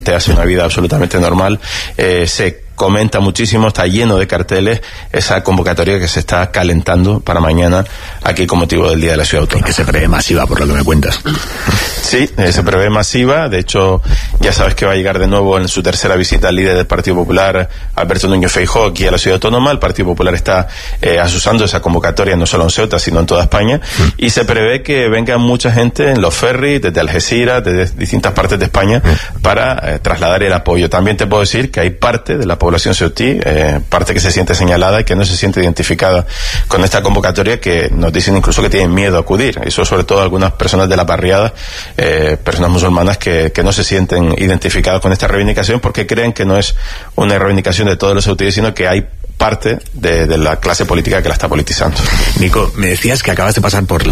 hace una vida absolutamente normal. Se comenta muchísimo, está lleno de carteles esa convocatoria que se está calentando para mañana aquí con motivo del Día de la Ciudad Autónoma. Y que se prevé masiva, por lo que me cuentas. Sí, se prevé masiva. De hecho, ya sabes que va a llegar de nuevo en su tercera visita al líder del Partido Popular, Alberto Núñez Feijóo, aquí a la Ciudad Autónoma. El Partido Popular está asusando esa convocatoria no solo en Ceuta, sino en toda España. Y se prevé que venga mucha gente en los ferries, desde Algeciras, desde distintas partes de España, para trasladar el apoyo. También te puedo decir que hay parte de la población ceutí, parte que se siente señalada y que no se siente identificada con esta convocatoria, que nos dicen incluso que tienen miedo a acudir. Eso sobre todo algunas personas de la barriada, personas musulmanas que no se sienten identificadas con esta reivindicación porque creen que no es una reivindicación de todos los ceutíes, sino que hay parte de la clase política que la está politizando. Nico, me decías que acabas de pasar por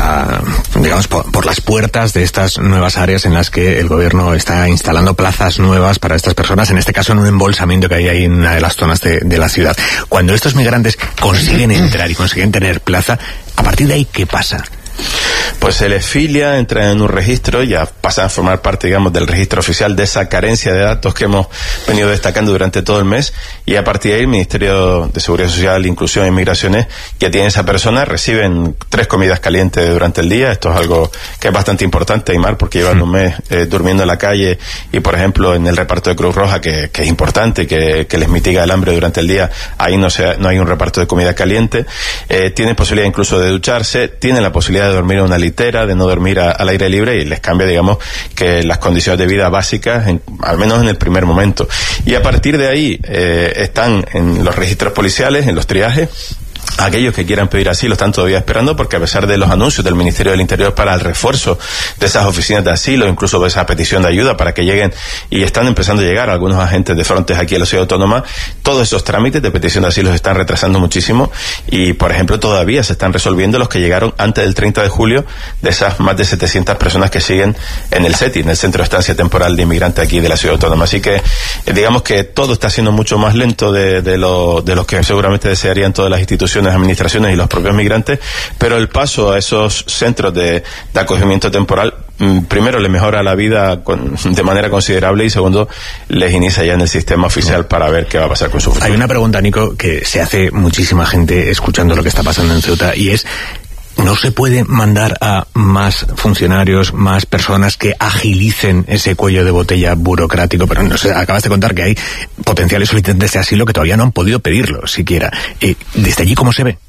por las puertas de estas nuevas áreas en las que el gobierno está instalando plazas nuevas para estas personas, en este caso en un embolsamiento que hay ahí en una de las zonas de la ciudad. Cuando estos migrantes consiguen entrar y consiguen tener plaza, a partir de ahí, ¿qué pasa? Pues se les filia, entran en un registro, ya pasan a formar parte, digamos, del registro oficial de esa carencia de datos que hemos venido destacando durante todo el mes, y a partir de ahí el Ministerio de Seguridad Social, Inclusión e Inmigraciones ya tiene esa persona, reciben 3 comidas calientes durante el día. Esto es algo que es bastante importante, Aymar, porque llevan un mes durmiendo en la calle, y por ejemplo en el reparto de Cruz Roja, que es importante, que les mitiga el hambre durante el día, ahí no hay un reparto de comida caliente. Tienen posibilidad incluso de ducharse, tienen la posibilidad de dormir en una litera, de no dormir al aire libre, y les cambia, digamos, que las condiciones de vida básicas, al menos en el primer momento. Y a partir de ahí están en los registros policiales, en los triajes. Aquellos que quieran pedir asilo están todavía esperando, porque a pesar de los anuncios del Ministerio del Interior para el refuerzo de esas oficinas de asilo, incluso de esa petición de ayuda para que lleguen, y están empezando a llegar algunos agentes de Frontex aquí a la Ciudad Autónoma, todos esos trámites de petición de asilo se están retrasando muchísimo, y por ejemplo todavía se están resolviendo los que llegaron antes del 30 de julio, de esas más de 700 personas que siguen en el CETI, en el Centro de Estancia Temporal de Inmigrantes aquí de la Ciudad Autónoma. Así que digamos que todo está siendo mucho más lento de lo que seguramente desearían todas las instituciones, administraciones y los propios migrantes, pero el paso a esos centros de acogimiento temporal, primero les mejora la vida de manera considerable, y segundo, les inicia ya en el sistema oficial para ver qué va a pasar con su futuro. Hay una pregunta, Nico, que se hace muchísima gente escuchando lo que está pasando en Ceuta, y es: ¿no se puede mandar a más funcionarios, más personas que agilicen ese cuello de botella burocrático? Pero no sé, acabas de contar que hay potenciales solicitantes de asilo que todavía no han podido pedirlo siquiera. ¿Desde allí cómo se ve?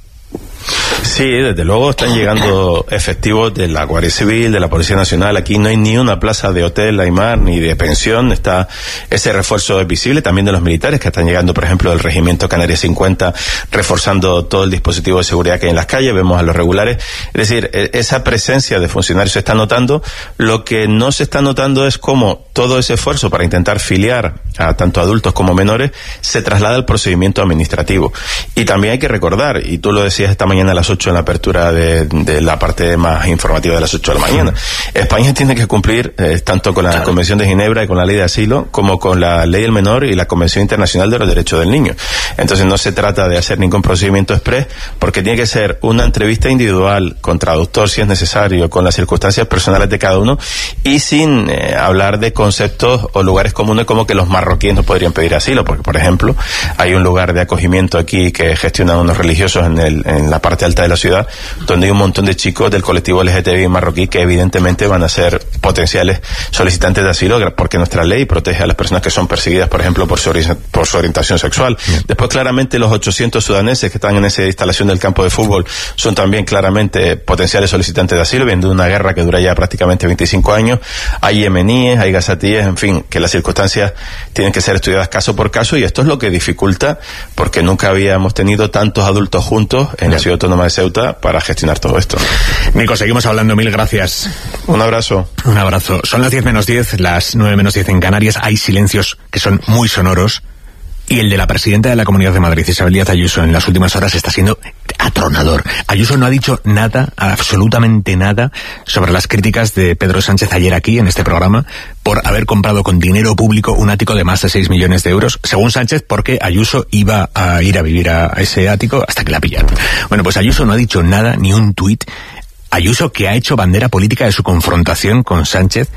Sí, desde luego están llegando efectivos de la Guardia Civil, de la Policía Nacional. Aquí no hay ni una plaza de hotel, Aymar, ni de pensión. Está ese refuerzo es visible, también de los militares que están llegando, por ejemplo, del Regimiento Canarias 50, reforzando todo el dispositivo de seguridad que hay en las calles. Vemos a los regulares. Es decir, esa presencia de funcionarios se está notando. Lo que no se está notando es cómo todo ese esfuerzo para intentar filiar a tanto adultos como menores se traslada al procedimiento administrativo. Y también hay que recordar, y tú lo decías esta mañana a las 8 en la apertura de la parte más informativa de las 8 de la mañana, España tiene que cumplir tanto con la Convención de Ginebra y con la Ley de Asilo, como con la Ley del Menor y la Convención Internacional de los Derechos del Niño. Entonces no se trata de hacer ningún procedimiento exprés, porque tiene que ser una entrevista individual con traductor si es necesario, con las circunstancias personales de cada uno, y sin hablar de conceptos o lugares comunes como que los marroquíes no podrían pedir asilo, porque por ejemplo hay un lugar de acogimiento aquí que gestionan unos religiosos en la parte alta de la ciudad, donde hay un montón de chicos del colectivo LGTBI marroquí que evidentemente van a ser potenciales solicitantes de asilo, porque nuestra ley protege a las personas que son perseguidas, por ejemplo, por su orientación sexual. Después claramente los 800 sudaneses que están en esa instalación del campo de fútbol son también claramente potenciales solicitantes de asilo, viendo una guerra que dura ya prácticamente 25 años. Hay yemeníes, hay gazatíes, en fin, que las circunstancias tienen que ser estudiadas caso por caso, y esto es lo que dificulta, porque nunca habíamos tenido tantos adultos juntos en la Ciudad Autónoma de Ceuta para gestionar todo esto. Nico, seguimos hablando. Mil gracias. Un abrazo. Un abrazo. Son las 10 menos 10, las 9 menos 10 en Canarias. Hay silencios que son muy sonoros, y el de la presidenta de la Comunidad de Madrid, Isabel Díaz Ayuso, en las últimas horas está siendo atronador. Ayuso no ha dicho nada, absolutamente nada, sobre las críticas de Pedro Sánchez ayer aquí, en este programa, por haber comprado con dinero público un ático de más de 6 millones de euros, según Sánchez, porque Ayuso iba a ir a vivir a ese ático hasta que la pillaron. Bueno, pues Ayuso no ha dicho nada, ni un tuit. Ayuso, que ha hecho bandera política de su confrontación con Sánchez,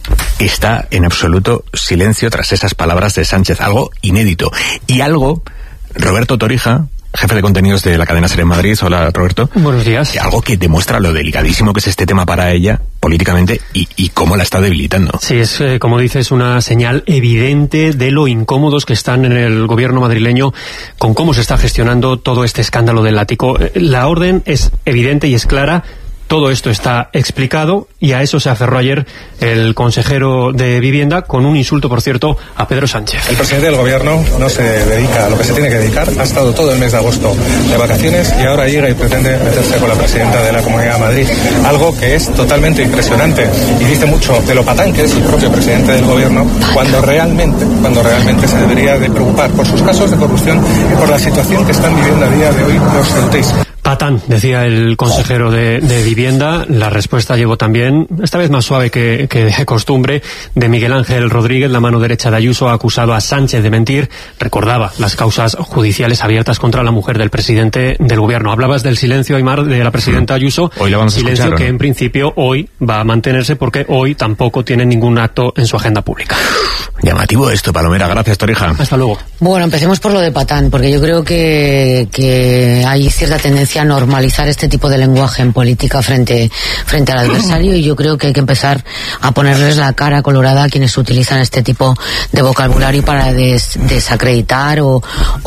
está en absoluto silencio tras esas palabras de Sánchez, algo inédito. Y algo, Roberto Torija, jefe de contenidos de la cadena SER en Madrid. Hola, Roberto. Buenos días. Algo que demuestra lo delicadísimo que es este tema para ella, políticamente, y cómo la está debilitando. Sí, es, como dices, una señal evidente de lo incómodos que están en el gobierno madrileño con cómo se está gestionando todo este escándalo del ático. La orden es evidente y es clara. Todo esto está explicado y a eso se aferró ayer el consejero de Vivienda con un insulto, por cierto, a Pedro Sánchez. El presidente del gobierno no se dedica a lo que se tiene que dedicar. Ha estado todo el mes de agosto de vacaciones y ahora llega y pretende meterse con la presidenta de la Comunidad de Madrid. Algo que es totalmente impresionante y dice mucho de lo patán que es el propio presidente del gobierno cuando realmente se debería de preocupar por sus casos de corrupción y por la situación que están viviendo a día de hoy los ceutíes. Patán, decía el consejero de Vivienda. La respuesta llegó también, esta vez más suave que de costumbre, de Miguel Ángel Rodríguez, la mano derecha de Ayuso, ha acusado a Sánchez de mentir. Recordaba las causas judiciales abiertas contra la mujer del presidente del gobierno. Hablabas del silencio, Aymar, de la presidenta Ayuso. Hoy la vamos a silencio escuchar, que ¿no? en principio hoy va a mantenerse porque hoy tampoco tiene ningún acto en su agenda pública. Llamativo esto, Palomera. Gracias, Torija. Hasta luego. Bueno, empecemos por lo de patán, porque yo creo que hay cierta tendencia a normalizar este tipo de lenguaje en política frente al adversario, y yo creo que hay que empezar a ponerles la cara colorada a quienes utilizan este tipo de vocabulario para desacreditar o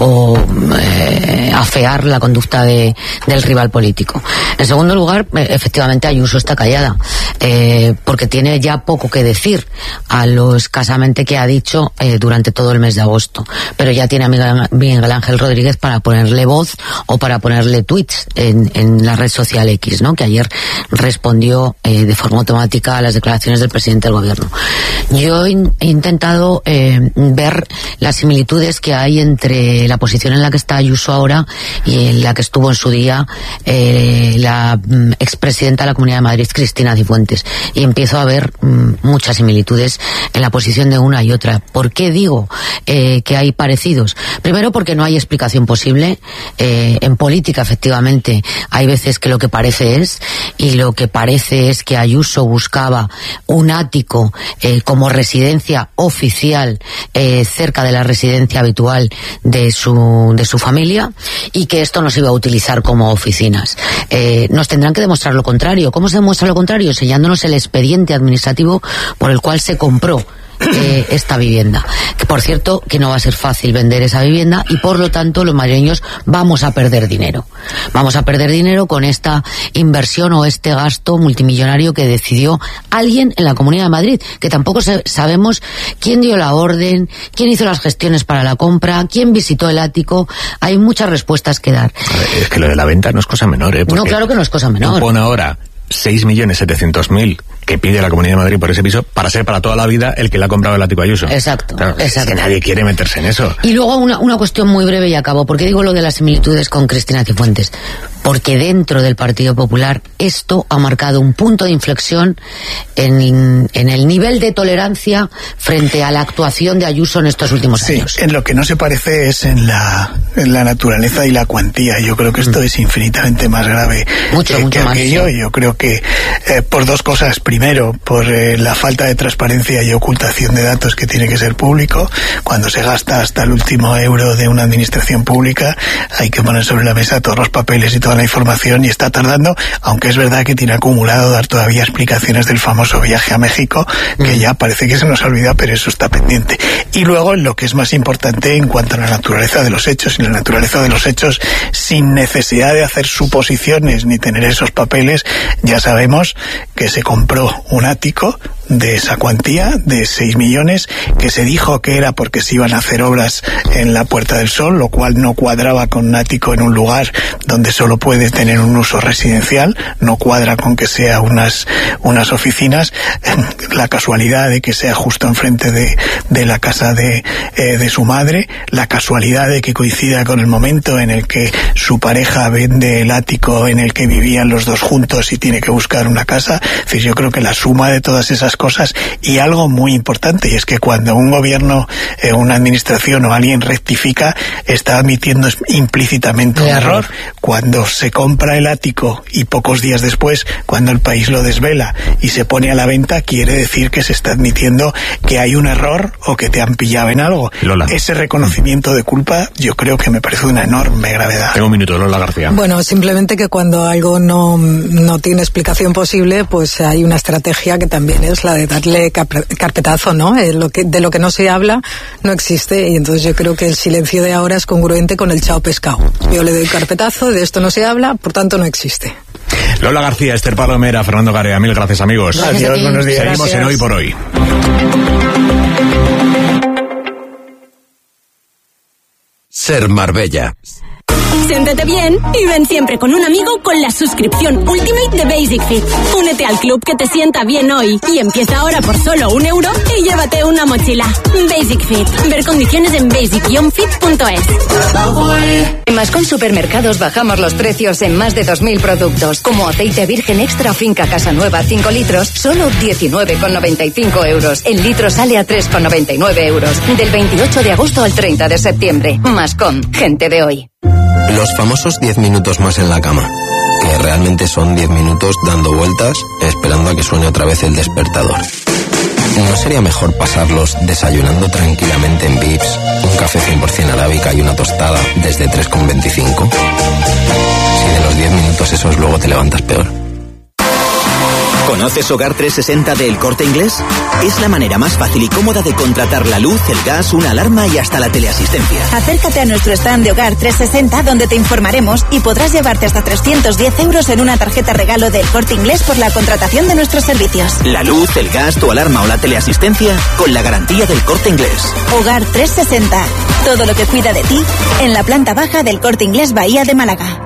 afear la conducta del rival político. En segundo lugar, efectivamente Ayuso está callada, porque tiene ya poco que decir a lo escasamente que ha dicho durante todo el mes de agosto, pero ya tiene a Miguel Ángel Rodríguez para ponerle voz o para ponerle tweets en la red social X, ¿no? Que ayer respondió de forma automática a las declaraciones del presidente del gobierno. Yo he intentado ver las similitudes que hay entre la posición en la que está Ayuso ahora y en la que estuvo en su día la expresidenta de la Comunidad de Madrid, Cristina Cifuentes, y empiezo a ver muchas similitudes en la posición de una y otra. ¿Por qué digo que hay parecidos? Primero, porque no hay explicación posible. En política, efectivamente, hay veces que lo que parece es, y lo que parece es que Ayuso buscaba un ático como residencia oficial cerca de la residencia habitual de su familia, y que esto no se iba a utilizar como oficinas. Nos tendrán que demostrar lo contrario. ¿Cómo se demuestra lo contrario? Enseñándonos el expediente administrativo por el cual se compró esta vivienda, que por cierto que no va a ser fácil vender esa vivienda, y por lo tanto los madrileños vamos a perder dinero con esta inversión o este gasto multimillonario que decidió alguien en la Comunidad de Madrid, que tampoco sabemos quién dio la orden, quién hizo las gestiones para la compra, quién visitó el ático. Hay muchas respuestas que dar. Es que lo de la venta no es cosa menor, ¿eh? No, claro que no es cosa menor. Pone ahora 6.700.000 que pide la Comunidad de Madrid por ese piso para ser para toda la vida el que le ha comprado el ático a Ayuso. Exacto, claro, exacto. Es que nadie quiere meterse en eso. Y luego una cuestión muy breve y acabo. ¿Por qué digo lo de las similitudes con Cristina Cifuentes? Porque dentro del Partido Popular esto ha marcado un punto de inflexión en el nivel de tolerancia frente a la actuación de Ayuso en estos últimos años. Sí, en lo que no se parece es en la naturaleza y la cuantía. Yo creo que esto es infinitamente más grave mucho que más, aquello. sí. Yo creo que por dos cosas. Primero, por la falta de transparencia y ocultación de datos que tiene que ser público. Cuando se gasta hasta el último euro de una administración pública, hay que poner sobre la mesa todos los papeles y toda la información, y está tardando, aunque es verdad que tiene acumulado dar todavía explicaciones del famoso viaje a México, que ya parece que se nos olvida, pero eso está pendiente. Y luego, lo que es más importante en cuanto a la naturaleza de los hechos, sin necesidad de hacer suposiciones ni tener esos papeles, ya sabemos que se compró un ático de esa cuantía, de 6 millones, que se dijo que era porque se iban a hacer obras en la Puerta del Sol, lo cual no cuadraba con un ático en un lugar donde solo puede tener un uso residencial, no cuadra con que sea unas oficinas. La casualidad de que sea justo enfrente de la casa de su madre, la casualidad de que coincida con el momento en el que su pareja vende el ático en el que vivían los dos juntos y tiene que buscar una casa. Es decir, yo creo que la suma de todas esas las cosas. Y algo muy importante, y es que cuando un gobierno, una administración o alguien rectifica, está admitiendo implícitamente un error. Cuando se compra el ático y pocos días después, cuando el país lo desvela y se pone a la venta, quiere decir que se está admitiendo que hay un error o que te han pillado en algo. Lola. Ese reconocimiento de culpa yo creo que me parece de una enorme gravedad. Tengo un minuto, Lola García. Bueno, simplemente que cuando algo no tiene explicación posible, pues hay una estrategia que también es la de darle carpetazo, ¿no? De lo que no se habla no existe, y entonces yo creo que el silencio de ahora es congruente con el chao pescado. Yo le doy carpetazo, de esto no se habla, por tanto no existe. Lola García, Esther Palomera, Fernando Garea, mil gracias, amigos. Gracias, buenos días. Seguimos en Hoy por Hoy. Ser Marbella. Siéntete bien y ven siempre con un amigo con la suscripción Ultimate de Basic Fit. Únete al club que te sienta bien hoy y empieza ahora por solo €1 y llévate una mochila. Basic Fit. Ver condiciones en basic-fit.es. En Mascón Supermercados bajamos los precios en más de 2.000 productos, como aceite virgen extra Finca Casanueva 5 litros, solo 19,95 euros. El litro sale a 3,99 euros. Del 28 de agosto al 30 de septiembre. Mascón, gente de hoy. Los famosos 10 minutos más en la cama, que realmente son 10 minutos dando vueltas, esperando a que suene otra vez el despertador. ¿No sería mejor pasarlos desayunando tranquilamente en Vips, un café 100% arábica y una tostada desde 3,25? Si de los 10 minutos esos luego te levantas peor. ¿Conoces Hogar 360 de El Corte Inglés? Es la manera más fácil y cómoda de contratar la luz, el gas, una alarma y hasta la teleasistencia. Acércate a nuestro stand de Hogar 360 donde te informaremos y podrás llevarte hasta 310 euros en una tarjeta regalo del Corte Inglés por la contratación de nuestros servicios. La luz, el gas, tu alarma o la teleasistencia con la garantía del Corte Inglés. Hogar 360. Todo lo que cuida de ti en la planta baja del Corte Inglés Bahía de Málaga.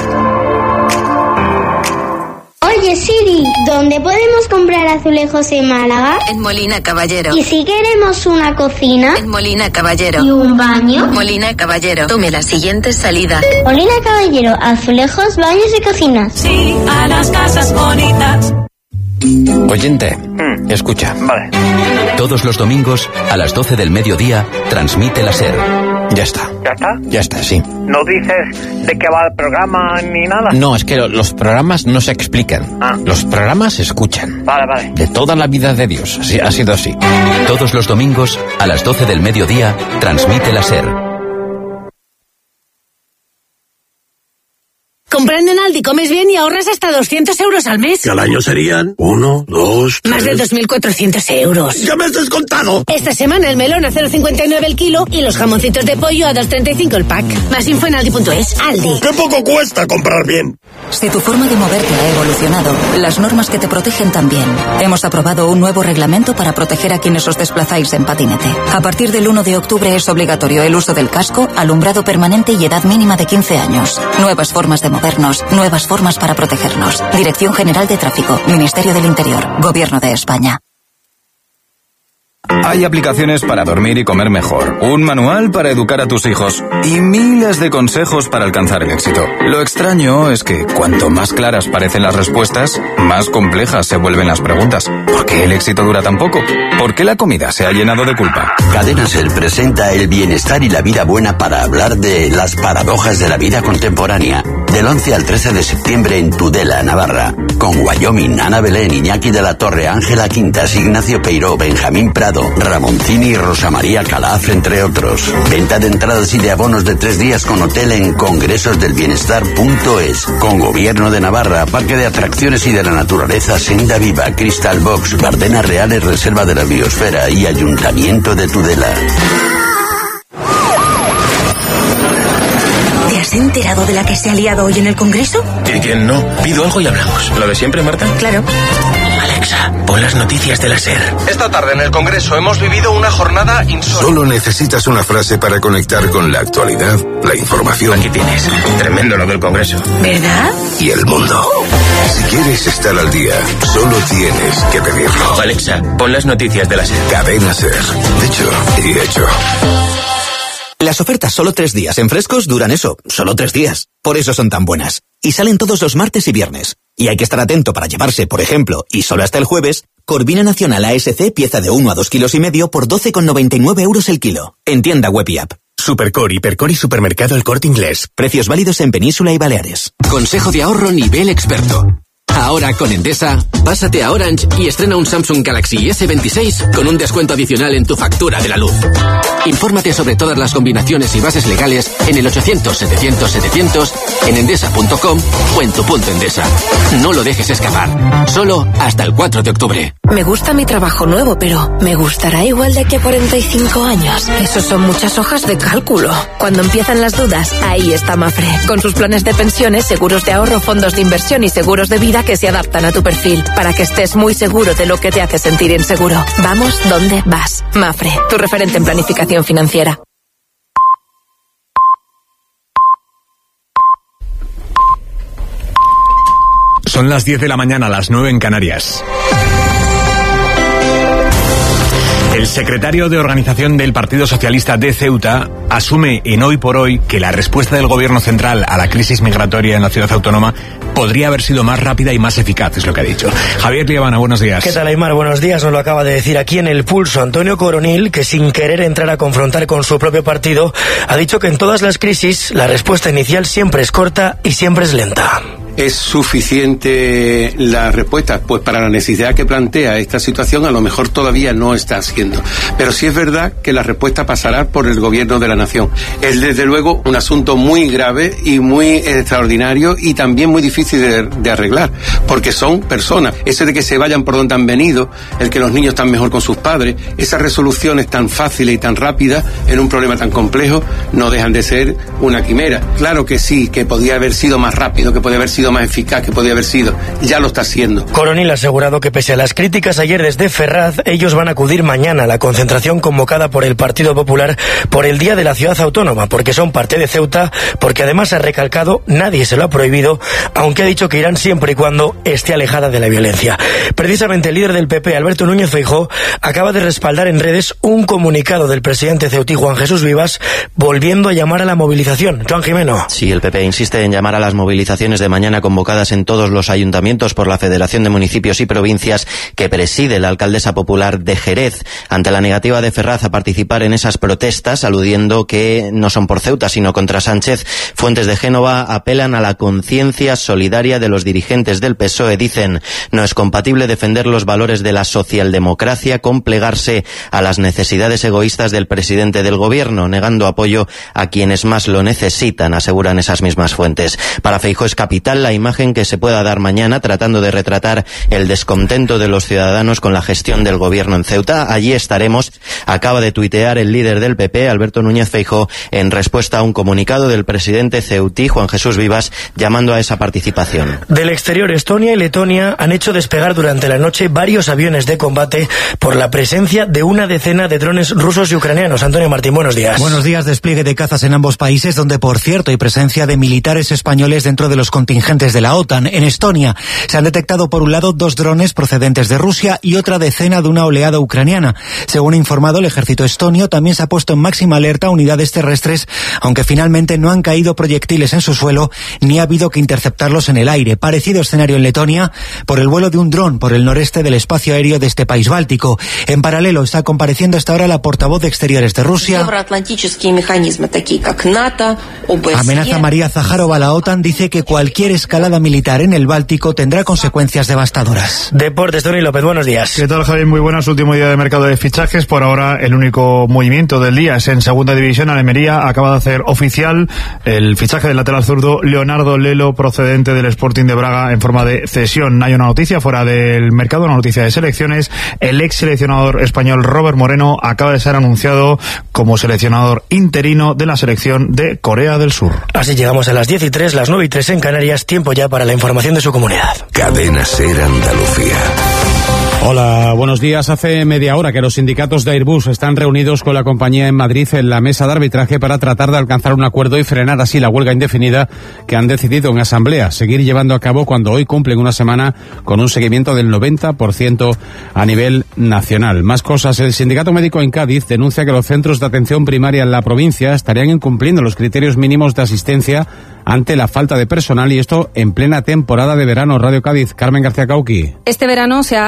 Oye Siri, ¿dónde podemos comprar azulejos en Málaga? En Molina Caballero. ¿Y si queremos una cocina? En Molina Caballero. ¿Y un baño? Molina Caballero. Tome la siguiente salida. Molina Caballero, azulejos, baños y cocinas. Sí, a las casas bonitas. Oyente, escucha. Vale. Todos los domingos, a las 12 del mediodía, transmite la SER. Ya está. ¿Ya está? Ya está, sí. ¿No dices de qué va el programa ni nada? No, es que los programas no se explican. Los programas se escuchan. Vale. De toda la vida de Dios. Así, ha sido así. Todos los domingos, a las 12 del mediodía, transmite la SER. Comprando en Aldi comes bien y ahorras hasta 200 euros al mes. Que al año serían 1, 2, 3... Más de 2.400 euros. ¡Ya me has descontado! Esta semana el melón a 0,59 el kilo y los jamoncitos de pollo a 2,35 el pack. Más info en aldi.es. Aldi. ¡Qué poco cuesta comprar bien! Si tu forma de moverte ha evolucionado, las normas que te protegen también. Hemos aprobado un nuevo reglamento para proteger a quienes os desplazáis en patinete. A partir del 1 de octubre es obligatorio el uso del casco, alumbrado permanente y edad mínima de 15 años. Nuevas formas de movernos, nuevas formas para protegernos. Dirección General de Tráfico, Ministerio del Interior, Gobierno de España. Hay aplicaciones para dormir y comer mejor, un manual para educar a tus hijos y miles de consejos para alcanzar el éxito. Lo extraño es que cuanto más claras parecen las respuestas, más complejas se vuelven las preguntas. ¿Por qué el éxito dura tan poco? ¿Por qué la comida se ha llenado de culpa? Cadena SER presenta el bienestar y la vida buena para hablar de las paradojas de la vida contemporánea. Del 11 al 13 de septiembre en Tudela, Navarra. Con Wyoming, Ana Belén, Iñaki de la Torre, Ángela Quintas, Ignacio Peiró, Benjamín Prado, Ramoncini y Rosa María Calaf, entre otros. Venta de entradas y de abonos de 3 días con hotel en congresosdelbienestar.es. Con Gobierno de Navarra, Parque de Atracciones y de la Naturaleza, Senda Viva, Crystal Box, Bardenas Reales, Reserva de la Biosfera y Ayuntamiento de Tudela. ¿Te has enterado de la que se ha liado hoy en el Congreso? ¿Quién no? Pido algo y hablamos. ¿Lo de siempre, Marta? Claro. Alexa, pon las noticias de la SER. Esta tarde en el Congreso hemos vivido una jornada insólita. Solo necesitas una frase para conectar con la actualidad, la información. Aquí tienes. Tremendo lo del Congreso. ¿Verdad? Y el mundo. Si quieres estar al día, solo tienes que pedirlo. Alexa, pon las noticias de la SER. Cadena SER. Dicho y hecho. Las ofertas solo 3 días en Frescos duran eso, solo 3 días. Por eso son tan buenas. Y salen todos los martes y viernes. Y hay que estar atento para llevarse, por ejemplo, y solo hasta el jueves, Corvina Nacional ASC, pieza de 1 a 2,5 kilos por 12,99 € el kilo. En tienda web y app. Supercore, Hipercor y Supermercado El Corte Inglés. Precios válidos en Península y Baleares. Consejo de ahorro nivel experto. Ahora con Endesa, pásate a Orange y estrena un Samsung Galaxy S26 con un descuento adicional en tu factura de la luz. Infórmate sobre todas las combinaciones y bases legales en el 800-700-700, en endesa.com o en tu punto Endesa. No lo dejes escapar. Solo hasta el 4 de octubre. Me gusta mi trabajo nuevo, pero ¿me gustará igual de aquí a 45 años? Esos son muchas hojas de cálculo. Cuando empiezan las dudas, ahí está Mafre. Con sus planes de pensiones, seguros de ahorro, fondos de inversión y seguros de vida que se adaptan a tu perfil, para que estés muy seguro de lo que te hace sentir inseguro. Vamos donde vas. Mafre, tu referente en planificación financiera. Son las 10 de la mañana, las 9 en Canarias. El secretario de Organización del Partido Socialista de Ceuta asume en Hoy por Hoy que la respuesta del gobierno central a la crisis migratoria en la ciudad autónoma podría haber sido más rápida y más eficaz, es lo que ha dicho. Javier Liebana, buenos días. ¿Qué tal, Aymar? Buenos días. Nos lo acaba de decir aquí en El Pulso Antonio Coronil, que sin querer entrar a confrontar con su propio partido, ha dicho que en todas las crisis la respuesta inicial siempre es corta y siempre es lenta. ¿Es suficiente la respuesta? Pues para la necesidad que plantea esta situación a lo mejor todavía no está haciendo. Pero sí es verdad que la respuesta pasará por el gobierno de la nación. Es desde luego un asunto muy grave y muy extraordinario y también muy difícil de arreglar, porque son personas. Eso de que se vayan por donde han venido, el que los niños están mejor con sus padres, esas resoluciones tan fáciles y tan rápidas en un problema tan complejo no dejan de ser una quimera. Claro que sí, que podía haber sido más rápido, que podía haber sido más eficaz, que podía haber sido. Ya lo está haciendo. Coronil ha asegurado que pese a las críticas ayer desde Ferraz, ellos van a acudir mañana a la concentración convocada por el Partido Popular por el Día de la Ciudad Autónoma, porque son parte de Ceuta, porque además ha recalcado, nadie se lo ha prohibido, aunque ha dicho que irán siempre y cuando esté alejada de la violencia. Precisamente el líder del PP, Alberto Núñez Feijóo, acaba de respaldar en redes un comunicado del presidente ceutí, Juan Jesús Vivas, volviendo a llamar a la movilización. Joan Jimeno. Sí, el PP insiste en llamar a las movilizaciones de mañana convocadas en todos los ayuntamientos por la Federación de Municipios y Provincias que preside la alcaldesa popular de Jerez, ante la negativa de Ferraz a participar en esas protestas, aludiendo que no son por Ceuta sino contra Sánchez. Fuentes de Génova apelan a la conciencia solidaria de los dirigentes del PSOE. Dicen, no es compatible defender los valores de la socialdemocracia con plegarse a las necesidades egoístas del presidente del gobierno, negando apoyo a quienes más lo necesitan, aseguran esas mismas fuentes. Para Feijóo es capital la imagen que se pueda dar mañana, tratando de retratar el descontento de los ciudadanos con la gestión del gobierno en Ceuta. Allí estaremos, acaba de tuitear el líder del PP, Alberto Núñez Feijóo, en respuesta a un comunicado del presidente ceutí, Juan Jesús Vivas, llamando a esa participación. Del exterior, Estonia y Letonia han hecho despegar durante la noche varios aviones de combate por la presencia de una decena de drones rusos y ucranianos. Antonio Martín, buenos días. Buenos días. Despliegue de cazas en ambos países, donde, por cierto, hay presencia de militares españoles dentro de los contingentes de la OTAN. En Estonia se han detectado, por un lado, 2 drones procedentes de Rusia y otra decena de una oleada ucraniana. Según ha informado el ejército estonio, también se ha puesto en máxima alerta unidades terrestres, aunque finalmente no han caído proyectiles en su suelo ni ha habido que interceptarlos en el aire. Parecido escenario en Letonia por el vuelo de un dron por el noreste del espacio aéreo de este país báltico. En paralelo está compareciendo hasta ahora la portavoz de Exteriores de Rusia. Amenaza María Zaharova. La OTAN dice que cualquier escalada militar en el Báltico tendrá consecuencias devastadoras. Deportes, Tony López, buenos días. ¿Qué tal, Javier? Muy buenas. Último día de mercado de fichajes. Por ahora, el único movimiento del día es en segunda división. Almería acaba de hacer oficial el fichaje del lateral zurdo Leonardo Lelo, procedente del Sporting de Braga, en forma de cesión. No hay una noticia fuera del mercado, una noticia de selecciones. El ex seleccionador español Robert Moreno acaba de ser anunciado como seleccionador interino de la selección de Corea del Sur. Así llegamos a las 10:03, las 9:03 en Canarias. Tiempo ya para la información de su comunidad. Cadena SER Andalucía. Hola, buenos días. Hace media hora que los sindicatos de Airbus están reunidos con la compañía en Madrid en la mesa de arbitraje para tratar de alcanzar un acuerdo y frenar así la huelga indefinida que han decidido en asamblea seguir llevando a cabo cuando hoy cumplen una semana con un seguimiento del 90% a nivel nacional. Más cosas. El sindicato médico en Cádiz denuncia que los centros de atención primaria en la provincia estarían incumpliendo los criterios mínimos de asistencia ante la falta de personal, y esto en plena temporada de verano. Radio Cádiz, Carmen García Cauqui. Este verano se ha cerrado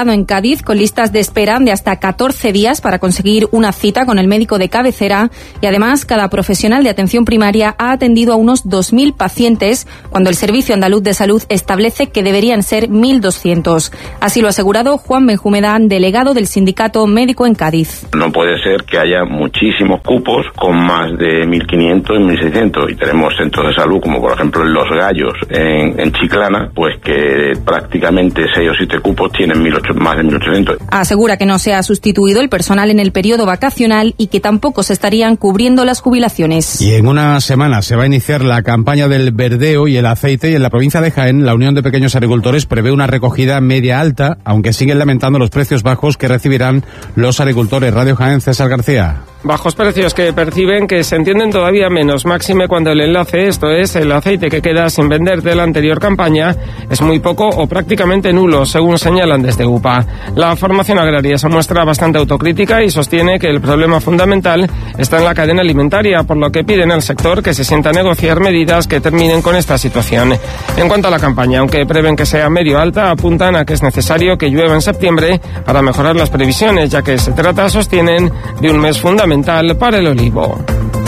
ubicado en Cádiz, con listas de espera de hasta 14 días para conseguir una cita con el médico de cabecera, y además cada profesional de atención primaria ha atendido a unos 2.000 pacientes, cuando el Servicio Andaluz de Salud establece que deberían ser 1.200. Así lo ha asegurado Juan Benjumedán, delegado del Sindicato Médico en Cádiz. No puede ser que haya muchísimos cupos con más de 1.500 y 1.600, y tenemos centros de salud como por ejemplo en Los Gallos, en Chiclana, pues que prácticamente 6 o 7 cupos tienen más de 1.800. Asegura que no se ha sustituido el personal en el periodo vacacional y que tampoco se estarían cubriendo las jubilaciones. Y en una semana se va a iniciar la campaña del verdeo y el aceite, y en la provincia de Jaén la Unión de Pequeños Agricultores prevé una recogida media alta, aunque siguen lamentando los precios bajos que recibirán los agricultores. Radio Jaén, César García. Bajos precios que perciben que se entienden todavía menos, máxime cuando el enlace, esto es, el aceite que queda sin vender de la anterior campaña, es muy poco o prácticamente nulo, según señalan desde UPA. La formación agraria se muestra bastante autocrítica y sostiene que el problema fundamental está en la cadena alimentaria, por lo que piden al sector que se sienta a negociar medidas que terminen con esta situación. En cuanto a la campaña, aunque prevén que sea medio alta, apuntan a que es necesario que llueva en septiembre para mejorar las previsiones, ya que se trata, sostienen, de un mes fundamental para el olivo.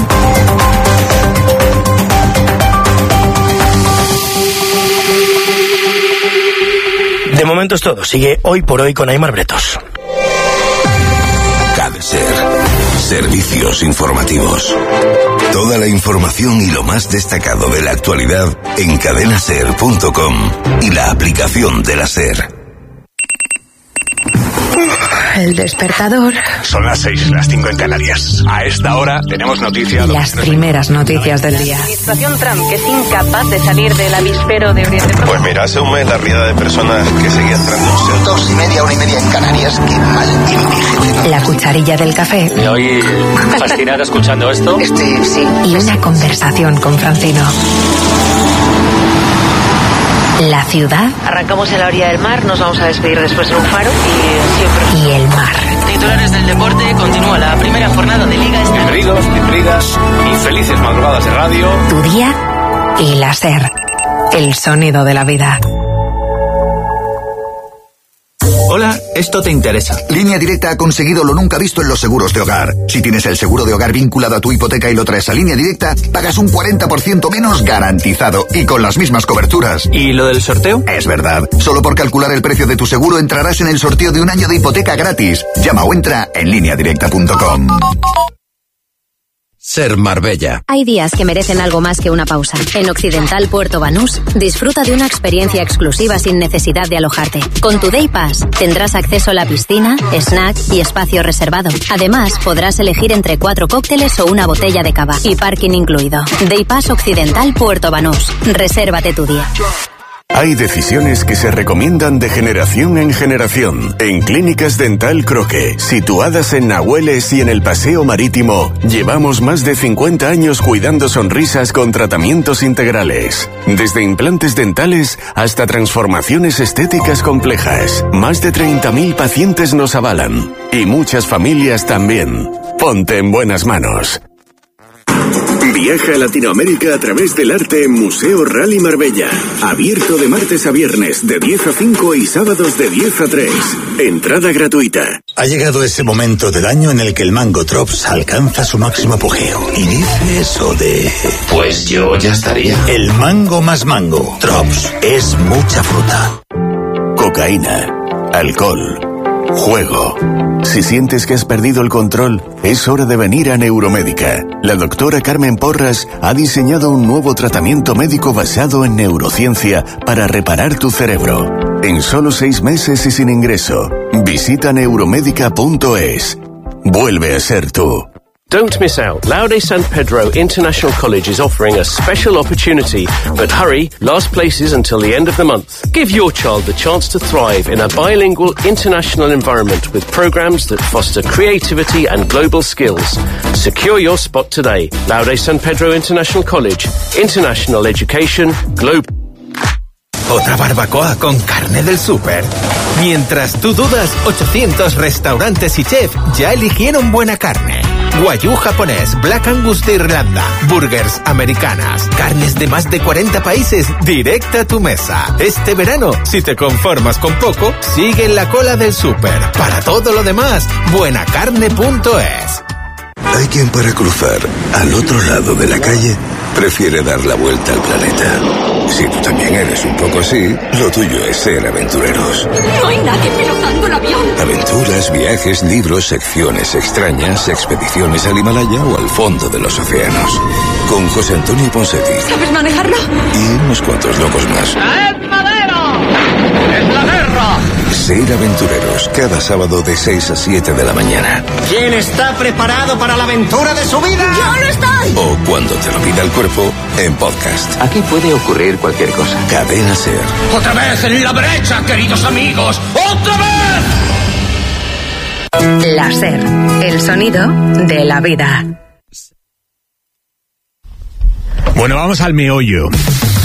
De momento es todo. Sigue Hoy por Hoy con Aimar Bretos. Cadeser. Servicios informativos. Toda la información y lo más destacado de la actualidad en cadenaser.com y la aplicación de la SER. El despertador. Son las 6, las 5 en Canarias. A esta hora tenemos noticias. Las primeras noticias del día. La administración Trump, que es incapaz de salir del avispero de Oriente Próximo. Pues mira, hace un mes la riada de personas que seguía entrando. 2:30, 1:30 en Canarias. Qué mal indígena. La cucharilla del café. Me oí fascinada escuchando esto. Sí. Y una conversación con Francino. La ciudad. Arrancamos en la orilla del mar, nos vamos a despedir después en un faro y el mar. Titulares del deporte, continúa la primera jornada de Liga. Bienvenidos, bienvenidas y felices madrugadas de radio. Tu día y la SER. El sonido de la vida. Hola, esto te interesa. Línea Directa ha conseguido lo nunca visto en los seguros de hogar. Si tienes el seguro de hogar vinculado a tu hipoteca y lo traes a Línea Directa, pagas un 40% menos garantizado y con las mismas coberturas. ¿Y lo del sorteo? Es verdad. Solo por calcular el precio de tu seguro entrarás en el sorteo de un año de hipoteca gratis. Llama o entra en lineadirecta.com. SER Marbella. Hay días que merecen algo más que una pausa. En Occidental Puerto Banús, disfruta de una experiencia exclusiva sin necesidad de alojarte. Con tu Day Pass tendrás acceso a la piscina, snack y espacio reservado. Además, podrás elegir entre 4 cócteles o una botella de cava y parking incluido. Day Pass Occidental Puerto Banús. Resérvate tu día. Hay decisiones que se recomiendan de generación en generación. En Clínicas Dental Croque, situadas en Nahueles y en el Paseo Marítimo, llevamos más de 50 años cuidando sonrisas con tratamientos integrales. Desde implantes dentales hasta transformaciones estéticas complejas. Más de 30.000 pacientes nos avalan. Y muchas familias también. Ponte en buenas manos. Viaja a Latinoamérica a través del arte en Museo Rally Marbella. Abierto de martes a viernes de 10 a 5 y sábados de 10 a 3. Entrada gratuita. Ha llegado ese momento del año en el que el mango Drops alcanza su máximo apogeo. Y dice eso de... Pues yo ya estaría. El mango más mango. Drops es mucha fruta. Cocaína, alcohol, juego. Si sientes que has perdido el control, es hora de venir a Neuromédica. La doctora Carmen Porras ha diseñado un nuevo tratamiento médico basado en neurociencia para reparar tu cerebro. En solo 6 meses y sin ingreso. Visita neuromédica.es. Vuelve a ser tú. Don't miss out. Laude San Pedro International College is offering a special opportunity. But hurry, last places until the end of the month. Give your child the chance to thrive in a bilingual international environment with programs that foster creativity and global skills. Secure your spot today. Laude San Pedro International College. International Education, Global. Otra barbacoa con carne del súper. Mientras tú dudas, 800 restaurantes y chef ya eligieron buena carne. Wagyu japonés, Black Angus de Irlanda, burgers americanas, carnes de más de 40 países, directa a tu mesa. Este verano, si te conformas con poco, sigue en la cola del súper. Para todo lo demás, buenacarne.es. Hay quien para cruzar al otro lado de la calle prefiere dar la vuelta al planeta. Si tú también eres un poco así, lo tuyo es ser aventureros. No hay nadie pilotando el avión. Aventuras, viajes, libros, secciones extrañas, expediciones al Himalaya o al fondo de los océanos. Con José Antonio Ponseti. ¿Sabes manejarlo? Y unos cuantos locos más. ¡Es madero! ¡Es la guerra! Ser aventureros, cada sábado de 6 a 7 de la mañana. ¿Quién está preparado para la aventura de su vida? ¡Yo no estoy! O cuando te lo pida el cuerpo, en podcast. Aquí puede ocurrir cualquier cosa. Cadena Ser. ¡Otra vez en la brecha, queridos amigos! ¡Otra vez! La Ser, el sonido de la vida. Bueno, vamos al meollo.